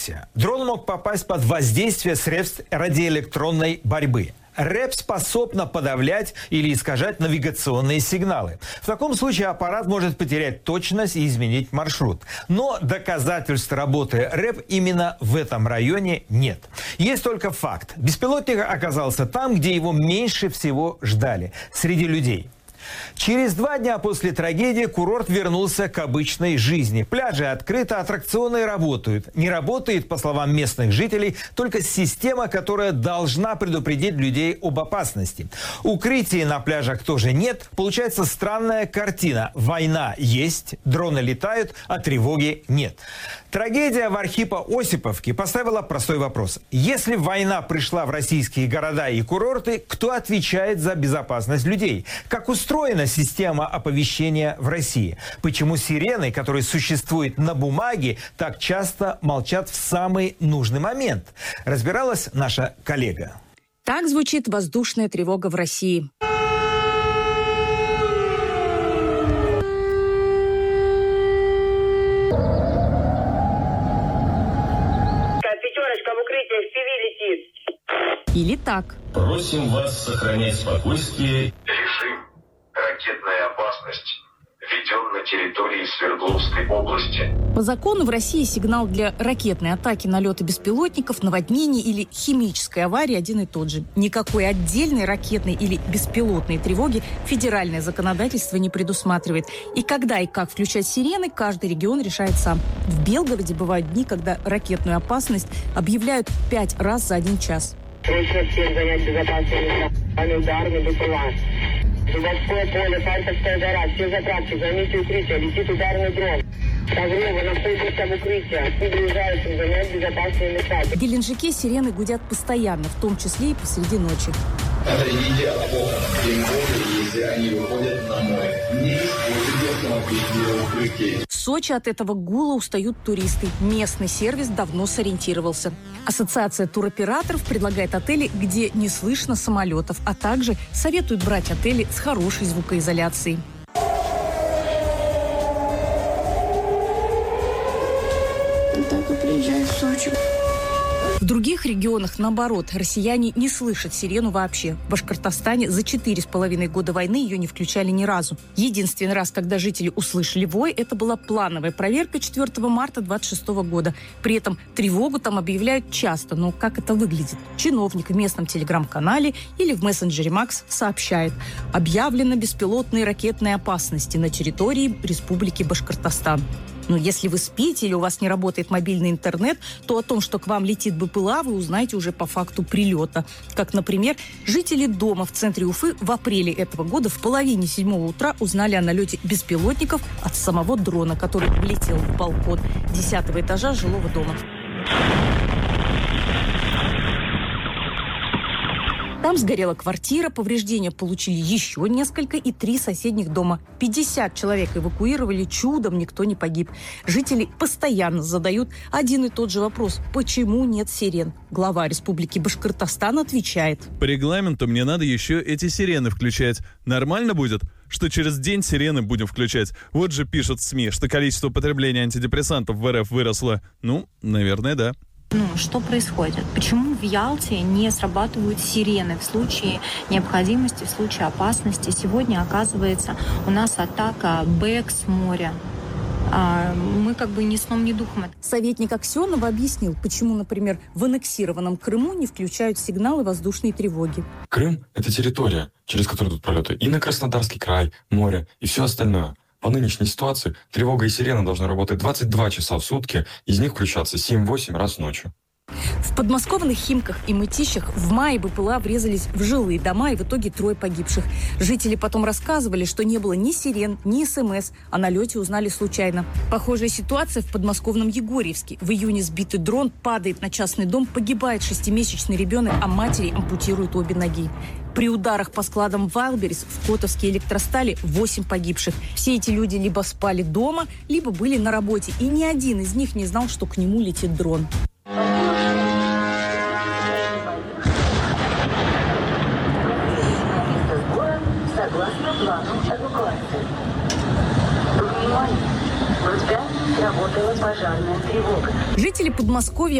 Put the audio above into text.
Дрон мог попасть под воздействие средств радиоэлектронной борьбы. РЭП способна подавлять или искажать навигационные сигналы. В таком случае аппарат может потерять точность и изменить маршрут. Но доказательств работы РЭП именно в этом районе нет. Есть только факт. Беспилотник оказался там, где его меньше всего ждали – среди людей. Через 2 дня после трагедии курорт вернулся к обычной жизни. Пляжи открыты, аттракционы работают. Не работает, по словам местных жителей, только система, которая должна предупредить людей об опасности. Укрытий на пляжах тоже нет. Получается странная картина. Война есть, дроны летают, а тревоги нет. Трагедия в Архипо-Осиповке поставила простой вопрос. Если война пришла в российские города и курорты, кто отвечает за безопасность людей? Как устроена система оповещения в России? Почему сирены, которые существуют на бумаге, так часто молчат в самый нужный момент? Разбиралась наша коллега. Так звучит воздушная тревога в России. Или так. Просим вас сохранять спокойствие. Режим «Ракетная опасность» введен на территории Свердловской области. По закону в России сигнал для ракетной атаки, налета беспилотников, наводнений или химической аварии один и тот же. Никакой отдельной ракетной или беспилотной тревоги федеральное законодательство не предусматривает. И когда и как включать сирены, каждый регион решает сам. В Белгороде бывают дни, когда ракетную опасность объявляют 5 раз за 1 час. Срочно всем занять безопасные места. Ударный БПЛА. Зубовское поле, Харьковская гора, все заправки, займите укрытие, летит ударный дрон. Таврова, находится в укрытии, отсюда уезжающим занять безопасные места. В Геленджике сирены гудят постоянно, в том числе и посреди ночи. Это не дело плохо, тем более, если они выходят на море. Не используйте автомобильные укрытия. В Сочи от этого гула устают туристы. Местный сервис давно сориентировался. Ассоциация туроператоров предлагает отели, где не слышно самолетов, а также советует брать отели с хорошей звукоизоляцией. Так и приезжаю в Сочи. В других регионах, наоборот, россияне не слышат сирену вообще. В Башкортостане за 4,5 года войны ее не включали ни разу. Единственный раз, когда жители услышали вой, это была плановая проверка 4 марта 26 года. При этом тревогу там объявляют часто. Но как это выглядит? Чиновник в местном телеграм-канале или в мессенджере Макс сообщает: объявлено беспилотные ракетные опасности на территории Республики Башкортостан. Но если вы спите или у вас не работает мобильный интернет, то о том, что к вам летит БПЛА, вы узнаете уже по факту прилета. Как, например, жители дома в центре Уфы в апреле этого года в половине 7 утра узнали о налете беспилотников от самого дрона, который влетел в балкон 10-го этажа жилого дома. Там сгорела квартира, повреждения получили еще несколько и 3 соседних дома. 50 человек эвакуировали, чудом никто не погиб. Жители постоянно задают один и тот же вопрос: почему нет сирен? Глава Республики Башкортостан отвечает: по регламенту мне надо еще эти сирены включать. Нормально будет, что через день сирены будем включать? Вот же пишут в СМИ, что количество потребления антидепрессантов в РФ выросло. Ну, наверное, да. Что происходит? Почему в Ялте не срабатывают сирены в случае необходимости, в случае опасности? Сегодня, оказывается, у нас атака БЭК с моря. Мы как бы ни сном, ни духом. Советник Аксенова объяснил, почему, например, в аннексированном Крыму не включают сигналы воздушной тревоги. Крым — это территория, через которую идут пролеты и на Краснодарский край, море и все остальное. По нынешней ситуации тревога и сирена должны работать 22 часа в сутки, из них включаться 7-8 раз ночью. В подмосковных Химках и Мытищах в мае БПЛА врезались в жилые дома, и в итоге 3 погибших. Жители потом рассказывали, что не было ни сирен, ни СМС. О налете узнали случайно. Похожая ситуация в подмосковном Егорьевске. В июне сбитый дрон падает на частный дом, погибает 6-месячный ребенок, а матери ампутируют обе ноги. При ударах по складам Вайлдберрис в Котовске электростали 8 погибших. Все эти люди либо спали дома, либо были на работе. И ни один из них не знал, что к нему летит дрон. Согласно плану эвакуации. Внимание! Сработала пожарная тревога. Жители Подмосковья